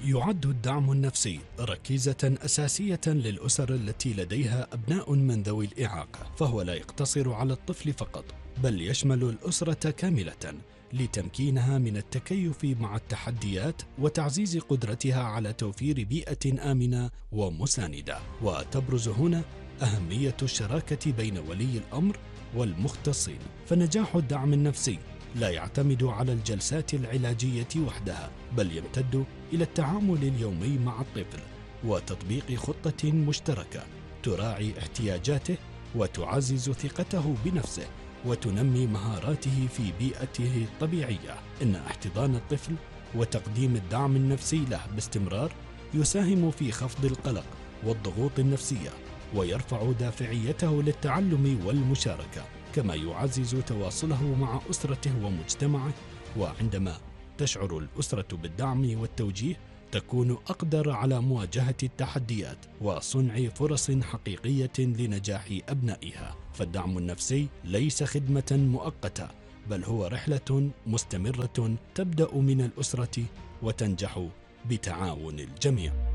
يعد الدعم النفسي ركيزة أساسية للأسر التي لديها أبناء من ذوي الإعاقة، فهو لا يقتصر على الطفل فقط، بل يشمل الأسرة كاملة لتمكينها من التكيف مع التحديات وتعزيز قدرتها على توفير بيئة آمنة ومساندة. وتبرز هنا أهمية الشراكة بين ولي الأمر والمختصين، فنجاح الدعم النفسي لا يعتمد على الجلسات العلاجية وحدها، بل يمتد إلى التعامل اليومي مع الطفل وتطبيق خطة مشتركة تراعي احتياجاته وتعزز ثقته بنفسه وتنمي مهاراته في بيئته الطبيعية. إن احتضان الطفل وتقديم الدعم النفسي له باستمرار يساهم في خفض القلق والضغوط النفسية ويرفع دافعيته للتعلم والمشاركة، كما يعزز تواصله مع أسرته ومجتمعه. وعندما تشعر الأسرة بالدعم والتوجيه تكون أقدر على مواجهة التحديات وصنع فرص حقيقية لنجاح أبنائها. فالدعم النفسي ليس خدمة مؤقتة، بل هو رحلة مستمرة تبدأ من الأسرة وتنجح بتعاون الجميع.